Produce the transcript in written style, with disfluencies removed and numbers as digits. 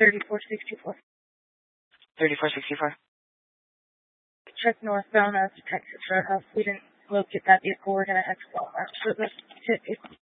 3464. 3464. Check northbound to Texas Roadhouse. We didn't locate that vehicle. We're going to head to Walmart for the ticket.